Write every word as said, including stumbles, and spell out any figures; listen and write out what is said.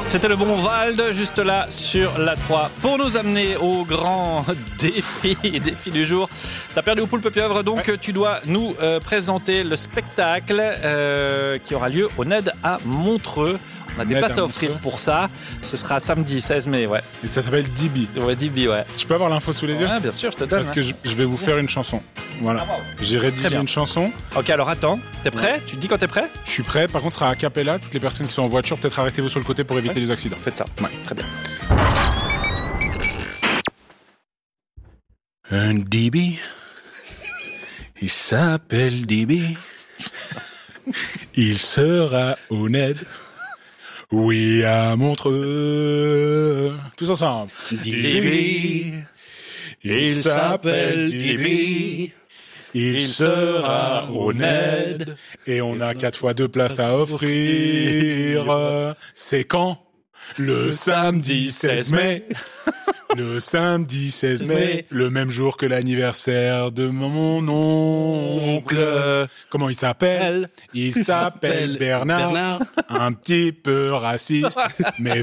C'était le bon Vald, juste là sur la trois, pour nous amener au grand défi, défi du jour. T'as perdu au Poulpe Pieuvre, donc ouais. tu dois nous euh, présenter le spectacle euh, qui aura lieu au N E D à Montreux. On a des places à offrir pour ça. Ce sera samedi seize mai, ouais. Et ça s'appelle D B. Ouais, D B, ouais. Je peux avoir l'info sous les yeux ? Ouais, bien sûr, je te donne. Parce que je, je vais vous faire une chanson. Voilà. Ah, wow. J'ai rédigé une chanson. Ok, alors attends. T'es prêt ? Ouais. Tu te dis quand t'es prêt ? Je suis prêt. Par contre, ce sera a cappella. Toutes les personnes qui sont en voiture, peut-être arrêtez-vous sur le côté pour éviter ouais. les accidents. Faites ça. Ouais, très bien. Un D B. Il s'appelle D B. Il sera au N E D. Oui, à Montreux. Tous ensemble. D B. Il s'appelle D B. Il sera au N E D. Et on a quatre fois deux places à offrir. C'est quand ? Le samedi seize mai. Le samedi seize mai, le même jour que l'anniversaire de mon oncle. Comment il s'appelle ? Il s'appelle Bernard. Bernard. Un petit peu raciste, mais